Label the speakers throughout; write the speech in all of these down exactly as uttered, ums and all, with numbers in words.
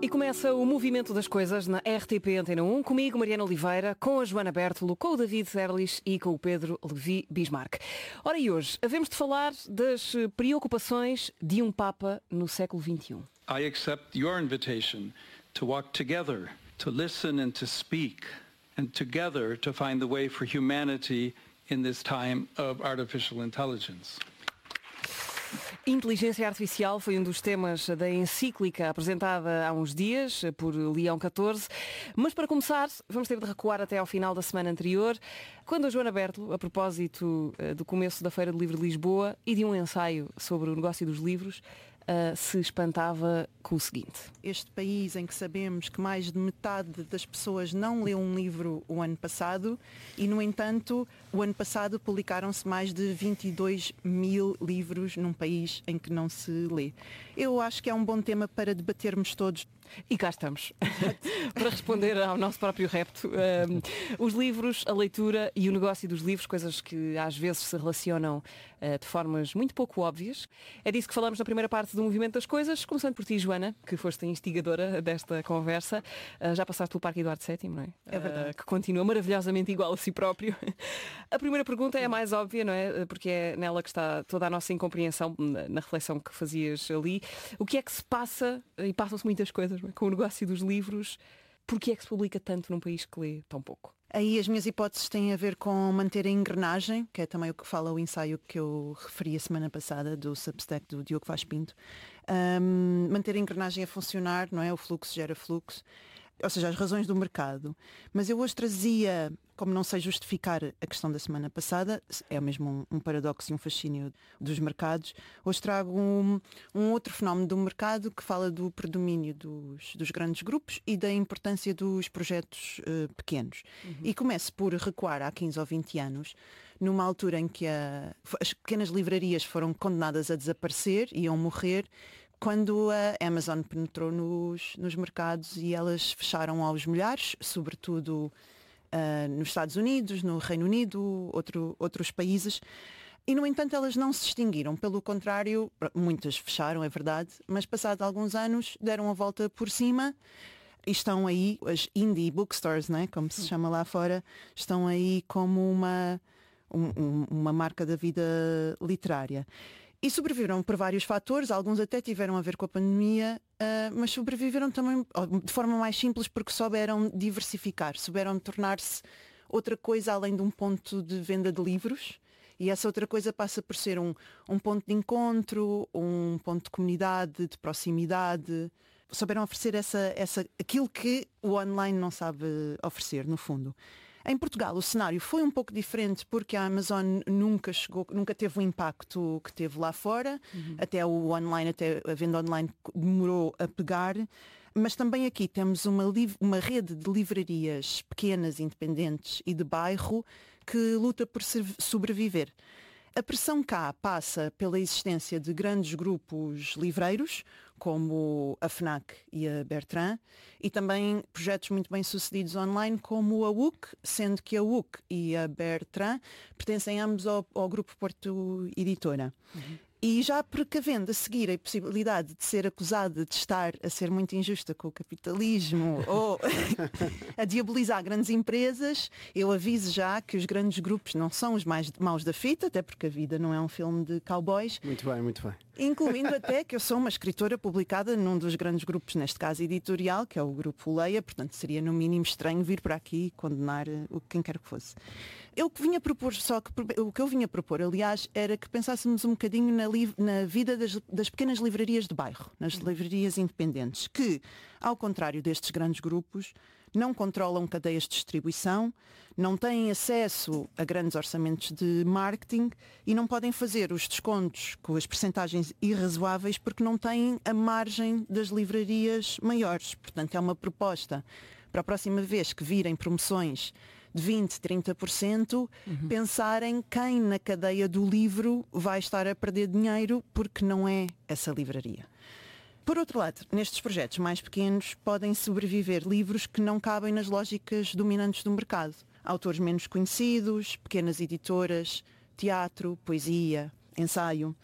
Speaker 1: E começa o Movimento das Coisas na R T P Antena um, comigo, Mariana Oliveira, com a Joana Bertolo, com o David Erlich e com o Pedro Levi Bismarck. Ora, e hoje havemos de falar das preocupações de um Papa no século vinte e um.
Speaker 2: I accept your invitation to walk together, to listen and to speak, and together to find the way for humanity in this time of artificial intelligence.
Speaker 1: Inteligência artificial foi um dos temas da encíclica apresentada há uns dias por Leão catorze, mas para começar vamos ter de recuar até ao final da semana anterior, quando a Joana Bertolo, a propósito do começo da Feira do Livro de Lisboa e de um ensaio sobre o negócio dos livros, Uh, se espantava com o seguinte.
Speaker 3: Este país em que sabemos que mais de metade das pessoas não leu um livro o ano passado e, no entanto, o ano passado publicaram-se mais de vinte e dois mil livros num país em que não se lê. Eu acho que é um bom tema para debatermos todos.
Speaker 1: E cá estamos, para responder ao nosso próprio repto. Um, os livros, a leitura e o negócio dos livros, coisas que às vezes se relacionam uh, de formas muito pouco óbvias. É disso que falamos na primeira parte do Movimento das Coisas, começando por ti, Joana, que foste a instigadora desta conversa. Uh, já passaste pelo Parque Eduardo sétimo, não é?
Speaker 3: É verdade.
Speaker 1: Uh, que continua maravilhosamente igual a si próprio. A primeira pergunta é a mais óbvia, não é? Porque é nela que está toda a nossa incompreensão, na, na reflexão que fazias ali. O que é que se passa, e passam-se muitas coisas, com o negócio dos livros, porque é que se publica tanto num país que lê tão pouco?
Speaker 3: Aí as minhas hipóteses têm a ver com manter a engrenagem, que é também o que fala o ensaio que eu referi a semana passada do Substack do Diogo Vaz Pinto. Um, manter a engrenagem a funcionar, não é? O fluxo gera fluxo. Ou seja, as razões do mercado. Mas eu hoje trazia, como não sei justificar a questão da semana passada, é mesmo um, um paradoxo e um fascínio dos mercados, hoje trago um, um outro fenómeno do mercado que fala do predomínio dos, dos grandes grupos e da importância dos projetos uh, pequenos. Uhum. E começo por recuar há quinze ou vinte anos, numa altura em que a, as pequenas livrarias foram condenadas a desaparecer, iam morrer, quando a Amazon penetrou nos, nos mercados e elas fecharam aos milhares, sobretudo uh, nos Estados Unidos, no Reino Unido, outro, outros países. E, no entanto, elas não se extinguiram. Pelo contrário, muitas fecharam, é verdade, mas passados alguns anos deram a volta por cima e estão aí, as indie bookstores, né, como se chama lá fora, estão aí como uma, um, uma marca da vida literária. E sobreviveram por vários fatores, alguns até tiveram a ver com a pandemia, uh, mas sobreviveram também de forma mais simples porque souberam diversificar, souberam tornar-se outra coisa além de um ponto de venda de livros. E essa outra coisa passa por ser um, um ponto de encontro, um ponto de comunidade, de proximidade. Souberam oferecer essa, essa, aquilo que o online não sabe oferecer, no fundo. Em Portugal o cenário foi um pouco diferente porque a Amazon nunca chegou, nunca teve o impacto que teve lá fora, uhum. Até o online, até a venda online demorou a pegar, mas também aqui temos uma, uma rede de livrarias pequenas, independentes e de bairro que luta por sobreviver. A pressão cá passa pela existência de grandes grupos livreiros, como a FNAC e a Bertrand, e também projetos muito bem sucedidos online, como a U C, sendo que a U C e a Bertrand pertencem ambos ao, ao Grupo Porto Editora. Uhum. E já precavendo a seguir a possibilidade de ser acusada de estar a ser muito injusta com o capitalismo ou a diabolizar grandes empresas, eu aviso já que os grandes grupos não são os mais maus da fita, até porque a vida não é um filme de cowboys.
Speaker 4: Muito bem, muito bem.
Speaker 3: Incluindo até que eu sou uma escritora publicada num dos grandes grupos, neste caso editorial, que é o Grupo Leia, portanto seria no mínimo estranho vir para aqui condenar o quem quer que fosse. Eu que vinha propor, só que o que eu vinha propor, aliás, era que pensássemos um bocadinho na, li, na vida das, das pequenas livrarias de bairro, nas livrarias independentes, que, ao contrário destes grandes grupos, não controlam cadeias de distribuição, não têm acesso a grandes orçamentos de marketing e não podem fazer os descontos com as percentagens irrazoáveis porque não têm a margem das livrarias maiores. Portanto, é uma proposta para a próxima vez que virem promoções de vinte, trinta por cento, uhum. pensarem quem na cadeia do livro vai estar a perder dinheiro porque não é essa livraria. Por outro lado, nestes projetos mais pequenos podem sobreviver livros que não cabem nas lógicas dominantes do mercado. Autores menos conhecidos, pequenas editoras, teatro, poesia, ensaio.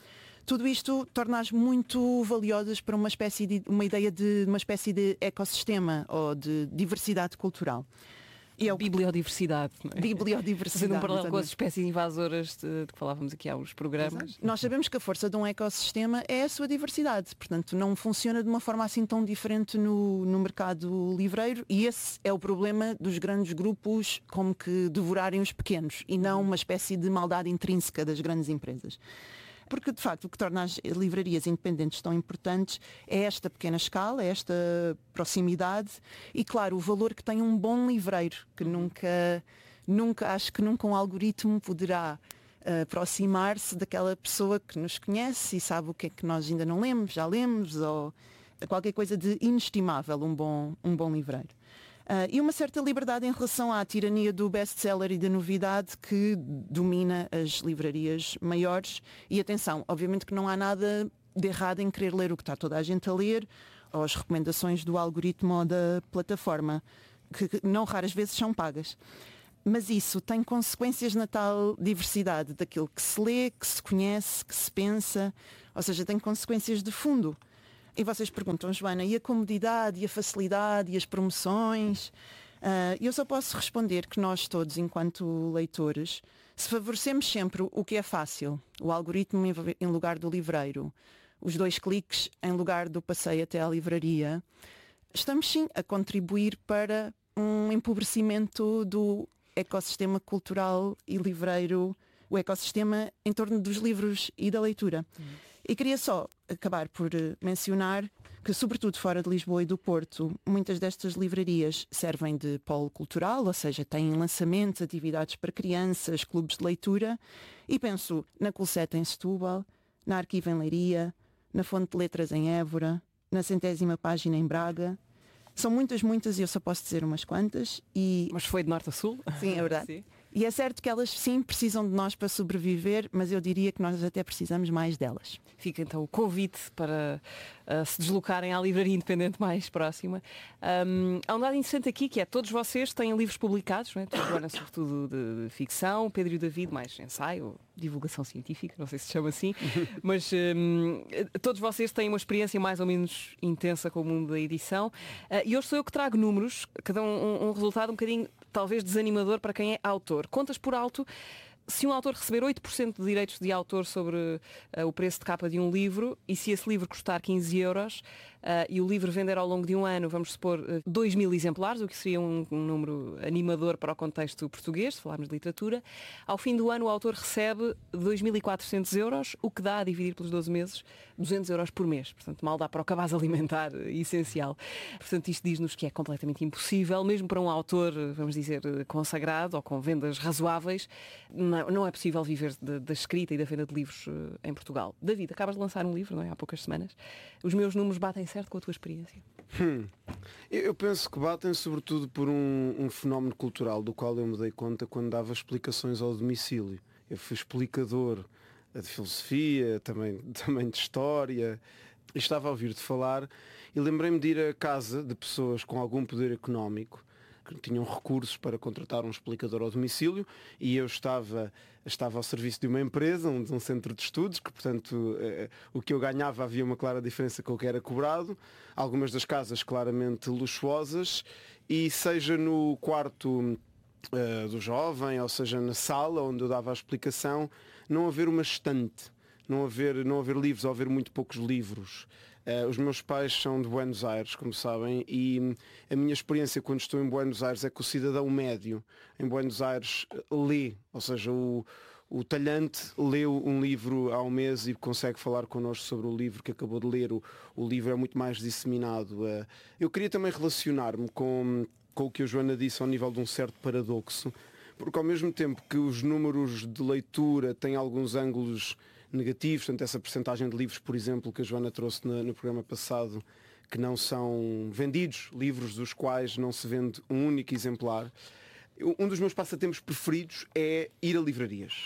Speaker 3: tudo isto torna-as muito valiosas para uma espécie de uma ideia de uma espécie de ecossistema ou de diversidade cultural.
Speaker 1: E é o... Bibliodiversidade, não é?
Speaker 3: Bibliodiversidade.
Speaker 1: Fazendo um paralelo com as espécies invasoras de, de que falávamos aqui há uns programas.
Speaker 3: Exato. Nós sabemos que a força de um ecossistema é a sua diversidade, portanto não funciona de uma forma assim tão diferente no, no mercado livreiro, e esse é o problema dos grandes grupos como que devorarem os pequenos e não uma espécie de maldade intrínseca das grandes empresas. Porque, de facto, o que torna as livrarias independentes tão importantes é esta pequena escala, é esta proximidade e, claro, o valor que tem um bom livreiro, que nunca, nunca acho que nunca um algoritmo poderá uh, aproximar-se daquela pessoa que nos conhece e sabe o que é que nós ainda não lemos, já lemos, ou qualquer coisa de inestimável, um bom, um bom livreiro. Uh, e uma certa liberdade em relação à tirania do best-seller e da novidade que domina as livrarias maiores. E atenção, obviamente que não há nada de errado em querer ler o que está toda a gente a ler, ou as recomendações do algoritmo ou da plataforma, que não raras vezes são pagas. Mas isso tem consequências na tal diversidade daquilo que se lê, que se conhece, que se pensa, ou seja, tem consequências de fundo. E vocês perguntam, Joana, e a comodidade, e a facilidade, e as promoções? Uh, eu só posso responder que nós todos, enquanto leitores, se favorecemos sempre o que é fácil, o algoritmo em lugar do livreiro, os dois cliques em lugar do passeio até à livraria, estamos sim a contribuir para um empobrecimento do ecossistema cultural e livreiro, o ecossistema em torno dos livros e da leitura. Hum. E queria só acabar por mencionar que, sobretudo fora de Lisboa e do Porto, muitas destas livrarias servem de polo cultural, ou seja, têm lançamentos, atividades para crianças, clubes de leitura, e penso na Culseta em Setúbal, na Arquivo em Leiria, na Fonte de Letras em Évora, na Centésima Página em Braga. São muitas, muitas, e eu só posso dizer umas quantas. E...
Speaker 1: Mas foi de norte a sul?
Speaker 3: Sim, é verdade. Sim. E é certo que elas sim precisam de nós para sobreviver, mas eu diria que nós até precisamos mais delas.
Speaker 1: Fica então o convite para uh, se deslocarem à livraria independente mais próxima. Um, há um dado interessante aqui que é todos vocês têm livros publicados, não é? Tu, Joana, sobretudo de, de ficção, Pedro e o David mais ensaio, divulgação científica, não sei se se chama assim, mas um, todos vocês têm uma experiência mais ou menos intensa com o mundo da edição. Uh, e hoje sou eu que trago números, cada um, um, um resultado um bocadinho talvez desanimador para quem é autor. Contas por alto, se um autor receber oito por cento de direitos de autor sobre uh, o preço de capa de um livro, e se esse livro custar quinze euros uh, e o livro vender ao longo de um ano, vamos supor, uh, dois mil exemplares, o que seria um, um número animador para o contexto português, se falarmos de literatura, ao fim do ano o autor recebe dois mil e quatrocentos euros, o que dá, a dividir pelos doze meses, duzentos euros por mês. Portanto, mal dá para o cabaz alimentar uh, essencial. Portanto, isto diz-nos que é completamente impossível, mesmo para um autor, vamos dizer, consagrado ou com vendas razoáveis, não Não é possível viver da escrita e da venda de livros uh, em Portugal. David, acabas de lançar um livro, não é? Há poucas semanas. Os meus números batem certo com a tua experiência?
Speaker 4: Hum. Eu penso que batem sobretudo por um, um fenómeno cultural do qual eu me dei conta quando dava explicações ao domicílio. Eu fui explicador de filosofia, também, também de história, e estava a ouvir-te falar e lembrei-me de ir à casa de pessoas com algum poder económico que tinham recursos para contratar um explicador ao domicílio, e eu estava, estava ao serviço de uma empresa, um, de um centro de estudos, que portanto eh, o que eu ganhava havia uma clara diferença com o que era cobrado, algumas das casas claramente luxuosas, e seja no quarto uh, do jovem, ou seja na sala onde eu dava a explicação, não haver uma estante, não haver, não haver livros, ou haver muito poucos livros. Uh, os meus pais são de Buenos Aires, como sabem, e a minha experiência quando estou em Buenos Aires é que o cidadão médio em Buenos Aires lê, ou seja, o, o talhante lê um livro ao mês e consegue falar connosco sobre o livro que acabou de ler. O, o livro é muito mais disseminado. Uh, eu queria também relacionar-me com, com o que a Joana disse ao nível de um certo paradoxo, porque ao mesmo tempo que os números de leitura têm alguns ângulos negativos, portanto essa percentagem de livros, por exemplo, que a Joana trouxe no, no programa passado, que não são vendidos, livros dos quais não se vende um único exemplar. Um dos meus passatempos preferidos é ir a livrarias.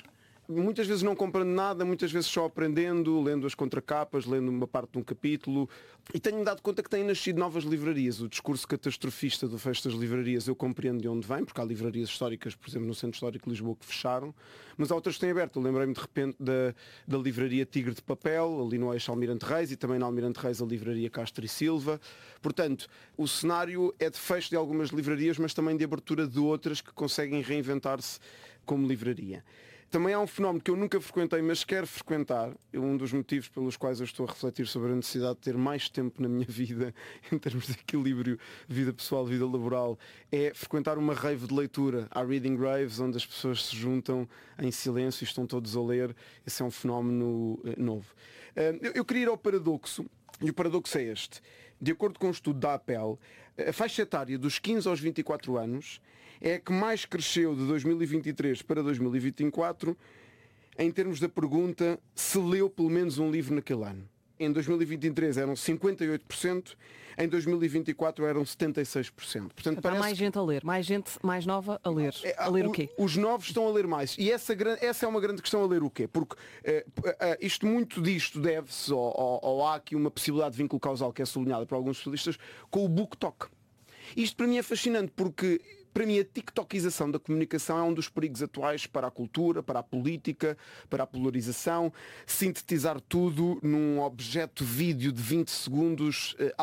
Speaker 4: muitas vezes não comprando nada, muitas vezes só aprendendo, lendo as contracapas, lendo uma parte de um capítulo. E tenho-me dado conta que têm nascido novas livrarias. O discurso catastrofista do fecho das livrarias eu compreendo de onde vem, porque há livrarias históricas, por exemplo, no Centro Histórico de Lisboa, que fecharam, mas há outras que têm aberto. Eu lembrei-me de repente da, da livraria Tigre de Papel, ali no eixo Almirante Reis, e também na Almirante Reis a livraria Castro e Silva. Portanto, o cenário é de fecho de algumas livrarias, mas também de abertura de outras que conseguem reinventar-se como livraria. Também há um fenómeno que eu nunca frequentei, mas quero frequentar. Um dos motivos pelos quais eu estou a refletir sobre a necessidade de ter mais tempo na minha vida, em termos de equilíbrio, vida pessoal, vida laboral, é frequentar uma rave de leitura. Há reading raves, onde as pessoas se juntam em silêncio e estão todos a ler. Esse é um fenómeno uh, novo. Uh, eu, eu queria ir ao paradoxo, e o paradoxo é este. De acordo com um estudo da A P E L, a faixa etária dos quinze aos vinte e quatro anos é a que mais cresceu de dois mil e vinte e três para dois mil e vinte e quatro em termos da pergunta se leu pelo menos um livro naquele ano. Em dois mil e vinte e três eram cinquenta e oito por cento, em dois mil e vinte e quatro eram setenta e seis por cento. Portanto,
Speaker 1: Há
Speaker 4: parece
Speaker 1: mais gente a ler, mais gente mais nova a ler.
Speaker 4: É,
Speaker 1: A ler o quê?
Speaker 4: Os novos estão a ler mais. E essa, essa é uma grande questão, a ler o quê? Porque uh, uh, isto, muito disto deve-se, ou, ou, ou há aqui uma possibilidade de vínculo causal que é sublinhada por alguns especialistas, com o BookTok. Isto para mim é fascinante porque, para mim, a tiktokização da comunicação é um dos perigos atuais para a cultura, para a política, para a polarização. Sintetizar tudo num objeto vídeo de vinte segundos